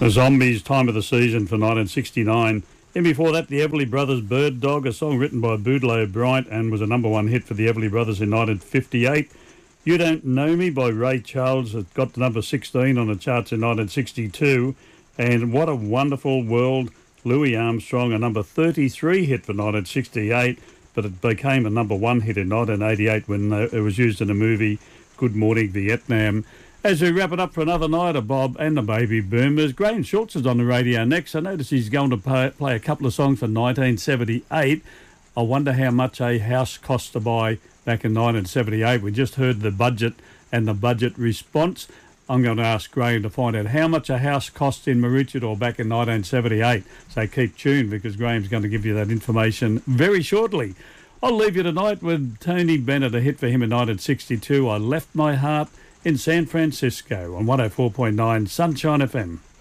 The Zombies, Time of the Season for 1969. And before that, the Everly Brothers, Bird Dog, a song written by Boudleaux Bryant and was a number one hit for the Everly Brothers in 1958. You Don't Know Me by Ray Charles. It got to number 16 on the charts in 1962. And What a Wonderful World, Louis Armstrong, a number 33 hit for 1968, but it became a number one hit in 1988 when it was used in the movie Good Morning Vietnam. As we wrap it up for another night of Bob and the Baby Boomers, Graham Schultz is on the radio next. I notice he's going to play a couple of songs from 1978. I wonder how much a house cost to buy back in 1978. We just heard the budget and the budget response. I'm going to ask Graham to find out how much a house cost in Maroochydore back in 1978. So keep tuned because Graham's going to give you that information very shortly. I'll leave you tonight with Tony Bennett, a hit for him in 1962. I Left My Heart in San Francisco on 104.9 Sunshine FM.